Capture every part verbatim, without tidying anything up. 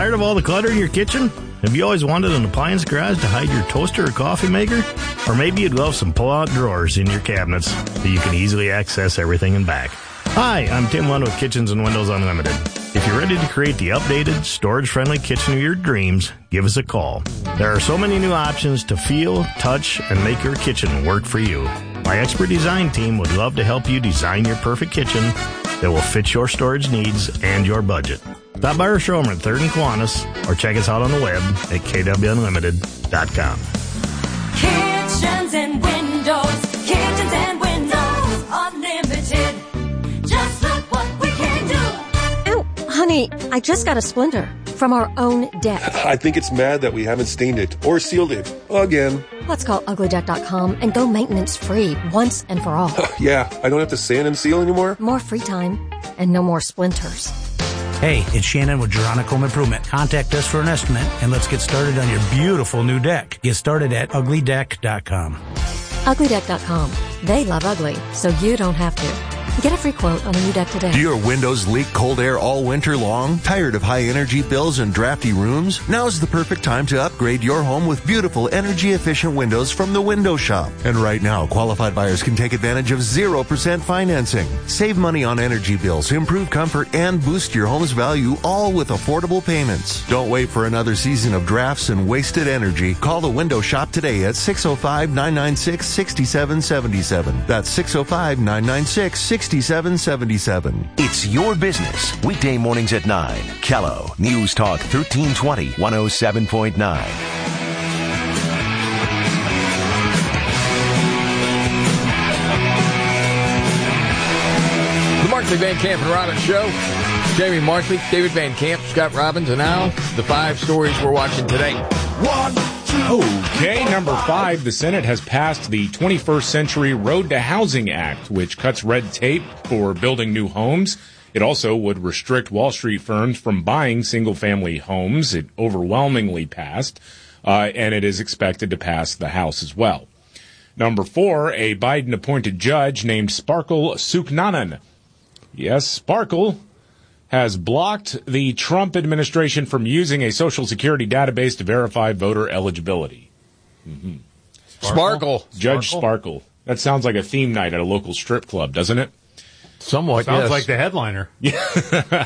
Tired of all the clutter in your kitchen? Have you always wanted an appliance garage to hide your toaster or coffee maker? Or maybe you'd love some pull-out drawers in your cabinets so you can easily access everything in back. Hi, I'm Tim Lund with Kitchens and Windows Unlimited. If you're ready to create the updated, storage-friendly kitchen of your dreams, give us a call. There are so many new options to feel, touch, and make your kitchen work for you. My expert design team would love to help you design your perfect kitchen that will fit your storage needs and your budget. Stop by our showroom at third and Kiwanis or check us out on the web at k w unlimited dot com. Kitchens and Windows, Kitchens and Windows Unlimited. Just look what we can do. Ow, honey, I just got a splinter from our own deck. I think it's mad that we haven't stained it or sealed it again. Let's call ugly deck dot com and go maintenance free once and for all. Yeah, I don't have to sand and seal anymore. More free time and no more splinters. Hey, it's Shannon with Juronic Home Improvement. Contact us for an estimate and let's get started on your beautiful new deck. Get started at ugly deck dot com. ugly deck dot com. They love ugly, so you don't have to. Get a free quote on a new deck today. Do your windows leak cold air all winter long? Tired of high energy bills and drafty rooms? Now's the perfect time to upgrade your home with beautiful energy efficient windows from the Window Shop. And right now, qualified buyers can take advantage of zero percent financing. Save money on energy bills, improve comfort, and boost your home's value, all with affordable payments. Don't wait for another season of drafts and wasted energy. Call the Window Shop today at six oh five, nine nine six, six seven seven seven. That's six oh five, nine nine six, six seven seven seven. It's your business. Weekday mornings at nine. Kello, News Talk thirteen twenty, one oh seven point nine. The Markley, Van Camp and Robbins Show. Jamie Markley, David Van Camp, Scott Robbins, and now the five stories we're watching today. One, two. Okay, number five, the Senate has passed the twenty-first Century Road to Housing Act, which cuts red tape for building new homes. It also would restrict Wall Street firms from buying single-family homes. It overwhelmingly passed, uh, and it is expected to pass the House as well. Number four, a Biden-appointed judge named Sparkle Suknanan. Yes, Sparkle has blocked the Trump administration from using a Social Security database to verify voter eligibility. Mm-hmm. Sparkle. Judge Sparkle. Sparkle. That sounds like a theme night at a local strip club, doesn't it? Somewhat, Sounds yes. like the headliner. Yeah.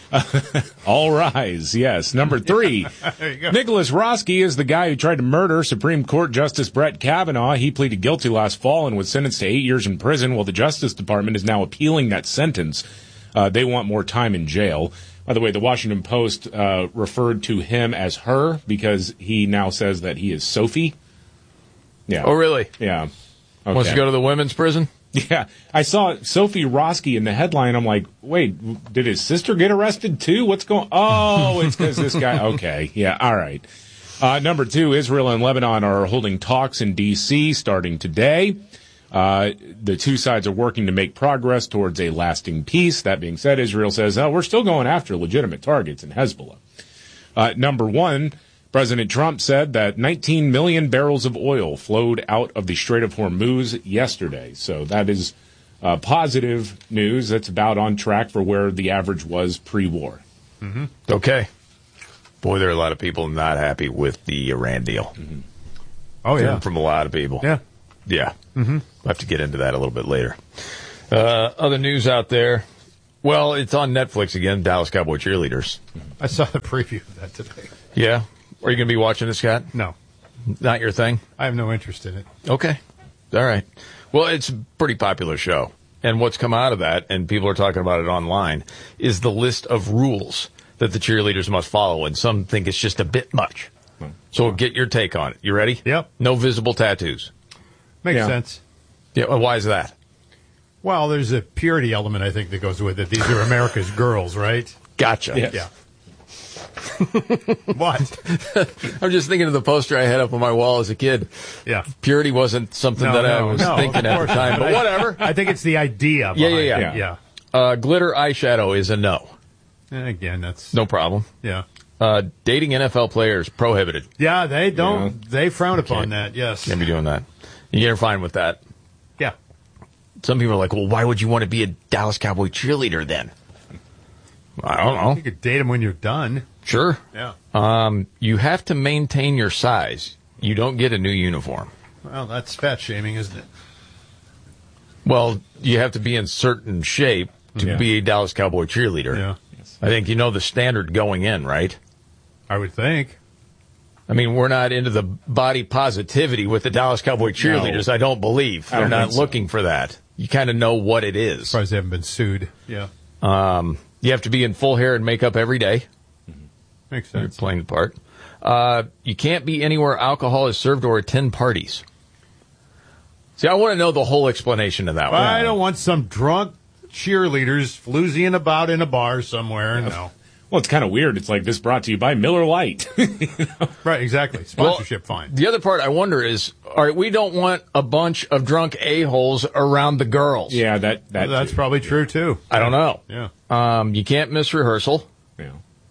All rise, yes. Number three, There you go. Nicholas Roski is the guy who tried to murder Supreme Court Justice Brett Kavanaugh. He pleaded guilty last fall and was sentenced to eight years in prison. Well, the Justice Department is now appealing that sentence. Uh, they want more time in jail. By the way, the Washington Post uh, referred to him as her because he now says that he is Sophie. Yeah. Oh, really? Yeah. Okay. Wants to go to the women's prison? Yeah. I saw Sophie Roski in the headline. I'm like, wait, did his sister get arrested too? What's going Oh, it's because this guy. Okay. Yeah. All right. Uh, number two, Israel and Lebanon are holding talks in D C starting today. Uh, the two sides are working to make progress towards a lasting peace. That being said, Israel says, oh, we're still going after legitimate targets in Hezbollah. Uh, number one, President Trump said that nineteen million barrels of oil flowed out of the Strait of Hormuz yesterday. So that is uh, positive news. That's about on track for where the average was pre-war. Mm-hmm. Okay. Boy, there are a lot of people not happy with the Iran deal. Mm-hmm. Oh, yeah. From a lot of people. Yeah. Yeah. Mm-hmm. We'll have to get into that a little bit later. Uh, other news out there. Well, it's on Netflix again, Dallas Cowboy Cheerleaders. I saw the preview of that today. Yeah? Are you going to be watching this, Scott? No. Not your thing? I have no interest in it. Okay. All right. Well, it's a pretty popular show. And what's come out of that, and people are talking about it online, is the list of rules that the cheerleaders must follow. And some think it's just a bit much. So get your take on it. You ready? Yep. No visible tattoos. Makes Yeah. sense. Yeah. Well, why is that? Well, there's a purity element, I think, that goes with it. These are America's girls, right? Gotcha. Yes. Yeah. What? I'm just thinking of the poster I had up on my wall as a kid. Yeah. Purity wasn't something No, that I no, was no, thinking of at the course time, not. but whatever. I think it's the idea. Yeah, behind yeah, it. yeah. Yeah. Uh, glitter eyeshadow is a no. And again, that's No problem. yeah. Uh, dating N F L players prohibited. Yeah, they don't. Yeah. They frown upon Can't- that. Yes. Can't be doing that. You're fine with that. Yeah. Some people are like, well, why would you want to be a Dallas Cowboy cheerleader then? I don't know. You could date them when you're done. Sure. Yeah. Um, you have to maintain your size. You don't get a new uniform. Well, that's fat shaming, isn't it? Well, you have to be in certain shape to Yeah. be a Dallas Cowboy cheerleader. Yeah. I think you know the standard going in, right? I would think. I mean, we're not into the body positivity with the Dallas Cowboy cheerleaders, No. I don't believe. I They're don't not think so. looking for that. You kind of know what it is. Surprised they haven't been sued. Yeah. Um, you have to be in full hair and makeup every day. Makes You're sense. playing the part. Uh, you can't be anywhere alcohol is served or attend parties. See, I want to know the whole explanation of that one. I don't want some drunk cheerleaders floozying about in a bar somewhere. No. Well, it's kind of weird. It's like this brought to you by Miller Lite. Right, exactly. Sponsorship fine. The other part I wonder is, all right, we don't want a bunch of drunk a-holes around the girls. Yeah, that, that That's probably true, too. I don't know. Yeah. Um, you can't miss rehearsal. Yeah.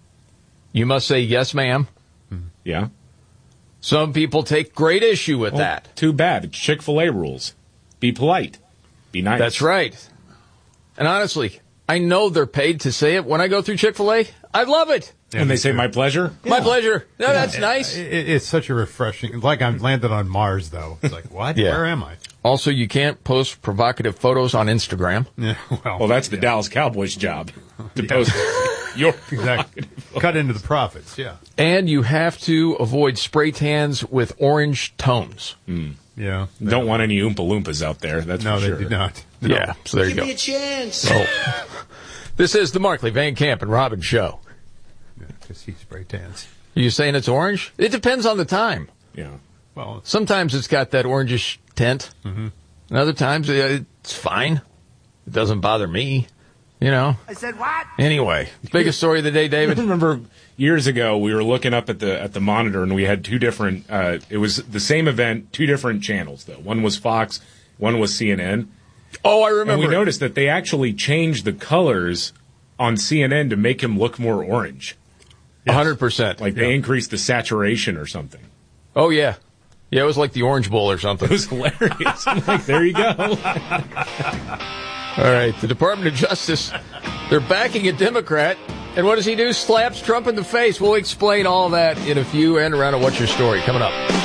You must say yes, ma'am. Yeah. Some people take great issue with Well, that. Too bad. It's Chick-fil-A rules. Be polite. Be nice. That's right. And honestly, I know they're paid to say it when I go through Chick-fil-A. I love it. And they say, my pleasure? My pleasure. No, that's nice. It, it- it's such a refreshing. Like I'm landed on Mars, though. It's like, what? Yeah. Where am I? Also, you can't post provocative photos on Instagram. Yeah, well, Well, that's the Dallas Cowboys' job. To post your exactly. Cut into the profits, yeah. And you have to avoid spray tans with orange tones. Yeah. Don't want any Oompa Loompas out there. That's No, for they sure. do not. Yeah, so there you Give go. me a chance. Oh. This is the Markley, Van Camp, and Robin Show. Because he spray tans. Are you saying it's orange? It depends on the time. Yeah. Well, Sometimes it's got that orangish tint. Mm-hmm. And other times uh, it's fine. It doesn't bother me. You know? I said what? Anyway, biggest story of the day, I David? remember years ago we were looking up at the at the monitor and we had two different. Uh, it was the same event, two different channels though. One was Fox, one was C N N. Oh, I And remember. we it. noticed that they actually changed the colors on C N N to make him look more orange. one hundred percent. Like they increased the saturation or something. Oh, yeah. Yeah, it was like the Orange Bowl or something. It was hilarious. I'm like, there you go. All right, the Department of Justice, they're backing a Democrat. And what does he do? Slaps Trump in the face. We'll explain all that in a few. And around at What's Your Story coming up.